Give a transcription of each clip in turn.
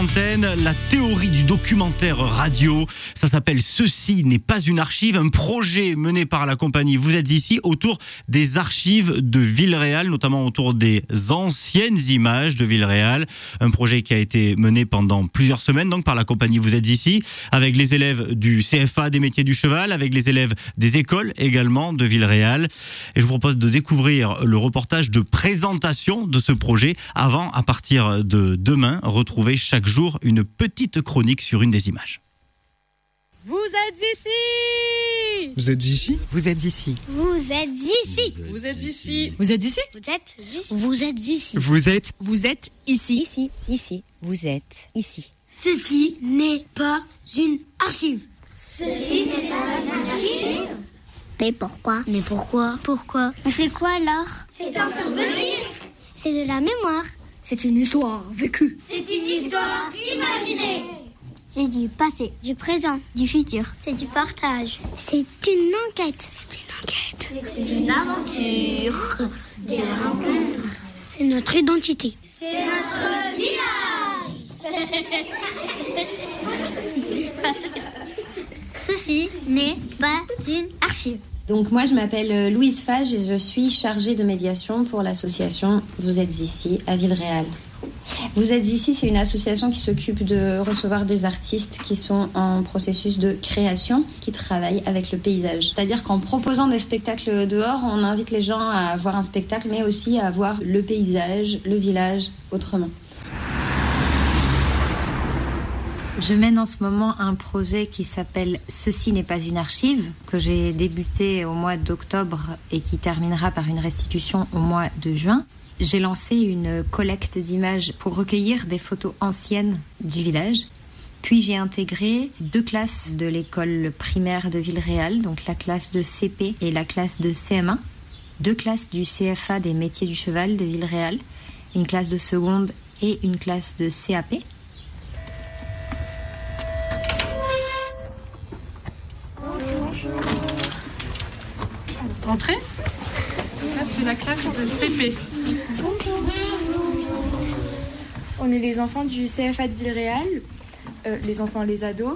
La théorie du documentaire radio, ça s'appelle Ceci n'est pas une archive, un projet mené par la compagnie Vous êtes ici autour des archives de Villeréal, notamment autour des anciennes images de Villeréal. Un projet qui a été mené pendant plusieurs semaines donc par la compagnie Vous êtes ici, avec les élèves du CFA des métiers du cheval, avec les élèves des écoles également de Villeréal. Et je vous propose de découvrir le reportage de présentation de ce projet avant, à partir de demain, retrouver chaque jour une petite chronique sur une des images. Vous êtes ici! Vous êtes ici? Vous êtes ici. Vous êtes ici! Vous êtes ici. Vous êtes ici? Vous êtes ici? Vous êtes ici? Ici. Vous êtes ici. Ceci n'est pas une archive. Ceci n'est pas une archive. Mais pourquoi? Pourquoi? Mais c'est quoi alors? C'est un souvenir. C'est de la mémoire. C'est une histoire vécue. C'est une histoire imaginée. C'est du passé, du présent, du futur. C'est du partage. C'est une enquête. C'est une aventure. Des rencontres. C'est notre identité. C'est notre village. Ceci n'est pas une archive. Donc moi je m'appelle Louise Fage et je suis chargée de médiation pour l'association Vous êtes ici à Villeréal. Vous êtes ici, c'est une association qui s'occupe de recevoir des artistes qui sont en processus de création, qui travaillent avec le paysage. C'est-à-dire qu'en proposant des spectacles dehors, on invite les gens à voir un spectacle, mais aussi à voir le paysage, le village autrement. Je mène en ce moment un projet qui s'appelle « Ceci n'est pas une archive » que j'ai débuté au mois d'octobre et qui terminera par une restitution au mois de juin. J'ai lancé une collecte d'images pour recueillir des photos anciennes du village. Puis j'ai intégré 2 classes de l'école primaire de Villeréal, donc la classe de CP et la classe de CM1. 2 classes du CFA des métiers du cheval de Villeréal, une classe de seconde et une classe de CAP. Entrez. Là, c'est la classe de CP. On est les enfants du CFA de Villeréal, les ados.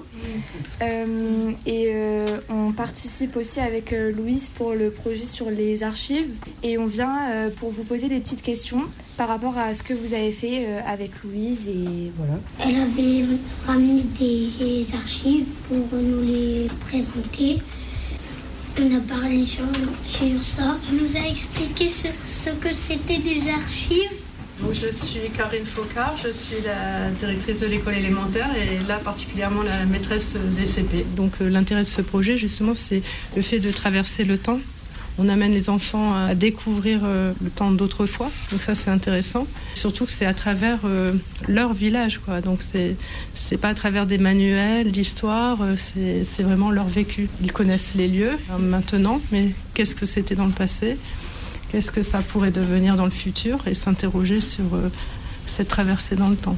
On participe aussi avec Louise pour le projet sur les archives. Et on vient pour vous poser des petites questions par rapport à ce que vous avez fait avec Louise. Et voilà. Elle avait ramené des archives pour nous les présenter. On a parlé sur ça. Elle nous a expliqué ce que c'était des archives. Donc, je suis Karine Focard, je suis la directrice de l'école élémentaire et là particulièrement la maîtresse des CP. Donc l'intérêt de ce projet justement c'est le fait de traverser le temps. On amène les enfants à découvrir le temps d'autrefois, donc ça c'est intéressant. Surtout que c'est à travers leur village, quoi. Donc c'est pas à travers des manuels d'histoire, c'est vraiment leur vécu. Ils connaissent les lieux maintenant, mais qu'est-ce que c'était dans le passé ? Qu'est-ce que ça pourrait devenir dans le futur ? Et s'interroger sur cette traversée dans le temps.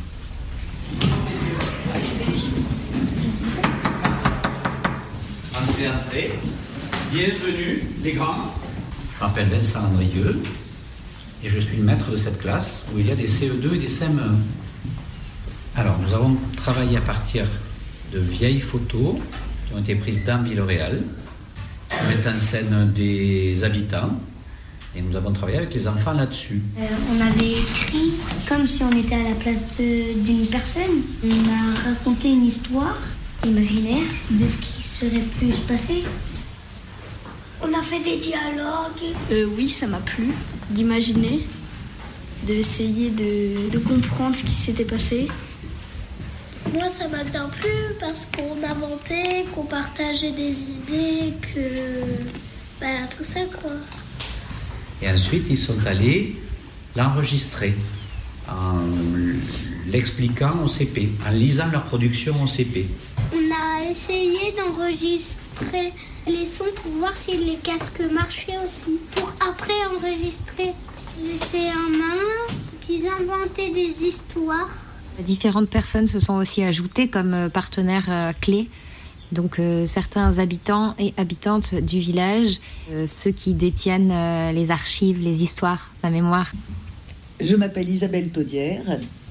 Entrez. Bienvenue les grands. Je m'appelle Vincent Andrieux et je suis le maître de cette classe où il y a des CE2 et des CM1. Alors nous avons travaillé à partir de vieilles photos qui ont été prises dans Villeréal, qui mettent en scène des habitants et nous avons travaillé avec les enfants là-dessus. On avait écrit comme si on était à la place d'une personne. On a raconté une histoire imaginaire de ce qui serait pu se passer. On a fait des dialogues. Oui, ça m'a plu d'imaginer, d'essayer de comprendre ce qui s'était passé. Moi, ça m'a bien plu parce qu'on inventait, qu'on partageait des idées, tout ça, quoi. Et ensuite, ils sont allés l'enregistrer en l'expliquant au CP, en lisant leur production au CP. On a essayé d'enregistrer les sons pour voir si les casques marchaient aussi. Pour après enregistrer les CM1, qu'ils inventaient des histoires. Différentes personnes se sont aussi ajoutées comme partenaires clés. Donc certains habitants et habitantes du village, ceux qui détiennent les archives, les histoires, la mémoire. Je m'appelle Isabelle Taudière,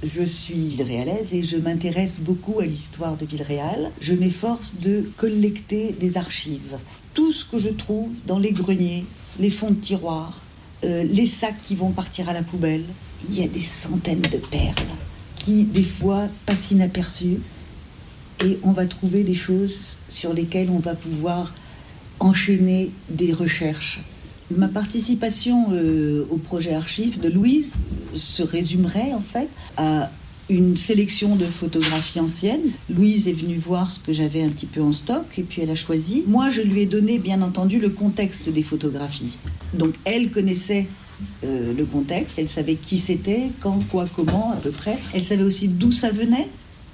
Je suis Villeréalaise et je m'intéresse beaucoup à l'histoire de Villeréal. Je m'efforce de collecter des archives. Tout ce que je trouve dans les greniers, les fonds de tiroirs, les sacs qui vont partir à la poubelle. Il y a des centaines de perles qui, des fois, passent inaperçues. Et on va trouver des choses sur lesquelles on va pouvoir enchaîner des recherches. Ma participation au projet Archives de Louise se résumerait en fait à une sélection de photographies anciennes. Louise est venue voir ce que j'avais un petit peu en stock et puis elle a choisi. Moi, je lui ai donné bien entendu le contexte des photographies. Donc elle connaissait le contexte, elle savait qui c'était, quand, quoi, comment à peu près. Elle savait aussi d'où ça venait.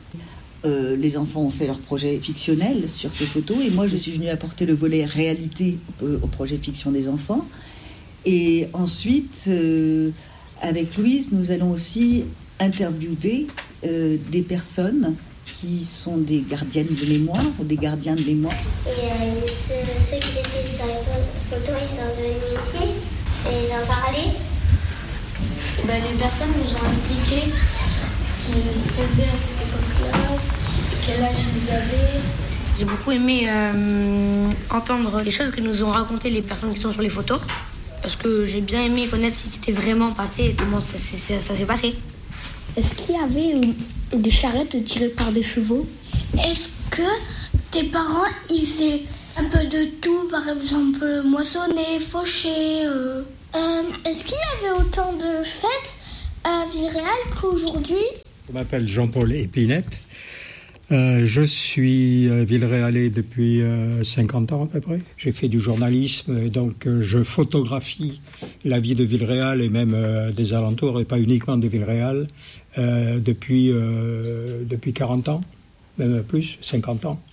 Les enfants ont fait leur projet fictionnel sur ces photos et moi je suis venue apporter le volet réalité au projet fiction des enfants. Et ensuite, avec Louise, nous allons aussi interviewer des personnes qui sont des gardiennes de mémoire ou des gardiens de mémoire. Et ceux qui étaient sur les photos, ils sont venus ici et ils ont parlé. Les personnes nous ont expliqué ce qu'ils faisaient à cette époque-là, quel âge ils avaient. J'ai beaucoup aimé entendre les choses que nous ont racontées les personnes qui sont sur les photos, parce que j'ai bien aimé connaître si c'était vraiment passé et comment ça s'est passé. Est-ce qu'il y avait des charrettes tirées par des chevaux? Est-ce que tes parents, ils faisaient un peu de tout, par exemple moissonner, faucher Est-ce qu'il y avait autant de fêtes à Villeréal qu'aujourd'hui? Je m'appelle Jean-Paul Épinette. Je suis Villeréalais depuis 50 ans à peu près. J'ai fait du journalisme et donc je photographie la vie de Villeréal et même des alentours et pas uniquement de Villeréal depuis 40 ans, même plus, 50 ans.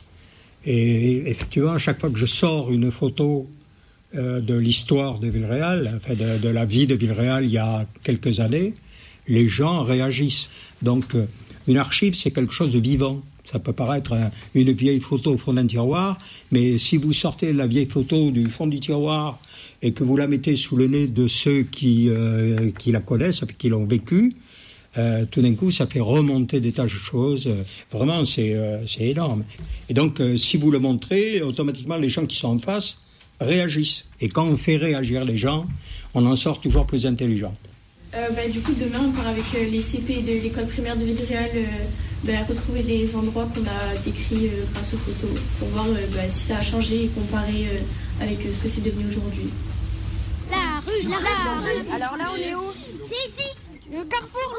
Et effectivement, à chaque fois que je sors une photo de l'histoire de Villeréal, enfin de la vie de Villeréal il y a quelques années, les gens réagissent. Donc, une archive, c'est quelque chose de vivant. Ça peut paraître une vieille photo au fond d'un tiroir, mais si vous sortez la vieille photo du fond du tiroir et que vous la mettez sous le nez de ceux qui la connaissent, qui l'ont vécue, tout d'un coup, ça fait remonter des tas de choses. Vraiment, c'est énorme. Et donc, si vous le montrez, automatiquement, les gens qui sont en face réagissent. Et quand on fait réagir les gens, on en sort toujours plus intelligent. Du coup, demain, on part avec les CP de l'école primaire de Villeréal retrouver les endroits qu'on a décrits grâce aux photos pour voir si ça a changé et comparer avec ce que c'est devenu aujourd'hui. La rue. Alors là, on est où? Si. Le carrefour.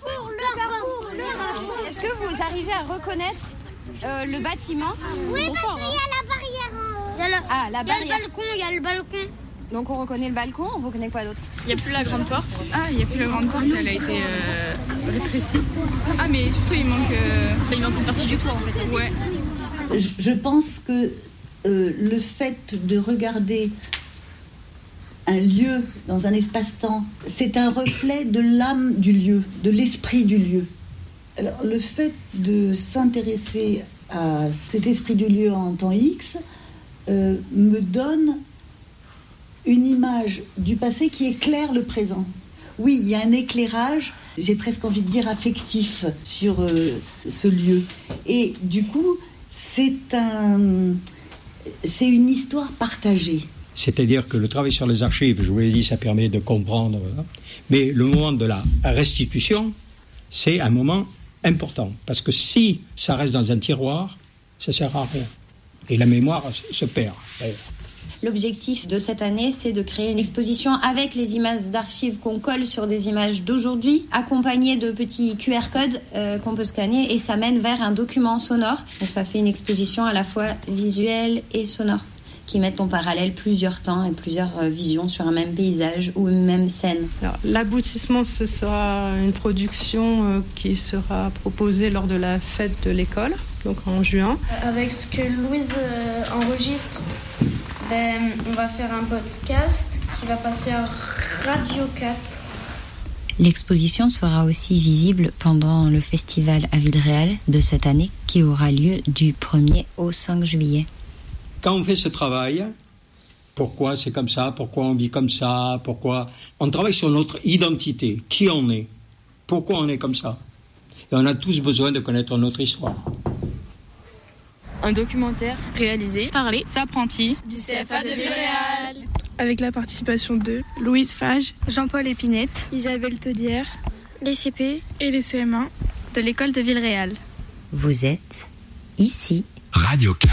Est-ce que vous arrivez à reconnaître le bâtiment? Oui, parce qu'il y a la barrière en haut. Ah, la barrière. Il y a le balcon. Donc on reconnaît le balcon, on reconnaît quoi d'autre? Il n'y a plus la grande porte. Ah, il n'y a plus la grande porte, elle a été rétrécie. Ah, mais surtout il manque une partie du toit en fait. Ouais. Je pense que le fait de regarder un lieu dans un espace-temps, c'est un reflet de l'âme du lieu, de l'esprit du lieu. Alors le fait de s'intéresser à cet esprit du lieu en temps X me donne une image du passé qui éclaire le présent. Oui, il y a un éclairage, j'ai presque envie de dire affectif, sur ce lieu. Et du coup, c'est une histoire partagée. C'est-à-dire que le travail sur les archives, je vous l'ai dit, ça permet de comprendre. Mais le moment de la restitution, c'est un moment important. Parce que si ça reste dans un tiroir, ça ne sert à rien. Et la mémoire se perd, d'ailleurs. L'objectif de cette année, c'est de créer une exposition avec les images d'archives qu'on colle sur des images d'aujourd'hui, accompagnées de petits QR codes qu'on peut scanner, et ça mène vers un document sonore. Donc ça fait une exposition à la fois visuelle et sonore, qui mettent en parallèle plusieurs temps et plusieurs visions sur un même paysage ou une même scène. Alors, l'aboutissement, ce sera une production qui sera proposée lors de la fête de l'école, donc en juin. Avec ce que Louise enregistre, on va faire un podcast qui va passer à Radio 4. L'exposition sera aussi visible pendant le festival à Villeréal de cette année, qui aura lieu du 1er au 5 juillet. Quand on fait ce travail, pourquoi c'est comme ça, pourquoi on vit comme ça, pourquoi on travaille sur notre identité, qui on est, Pourquoi on est comme ça? Et on a tous besoin de connaître notre histoire. Un documentaire réalisé par les apprentis du CFA de Villeréal. Avec la participation de Louise Fage, Jean-Paul Épinette, Isabelle Taudière, les CP et les CM1 de l'école de Villeréal. Vous êtes ici. Radio 4.